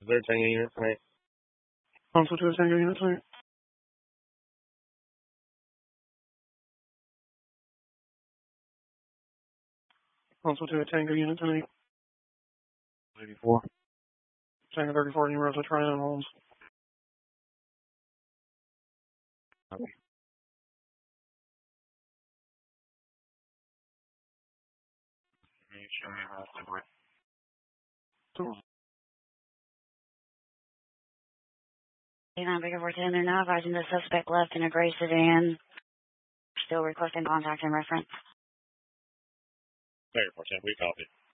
there a Tango unit tonight? Also to a Tango unit tonight. Also to a Tango unit tonight. 34. Tango 34, you were also trying on Holmes. Okay. Show me how to work. Bigger 410, they're now advising the suspect left in a gray sedan. Still requesting contact and reference. Bigger 410, we copy.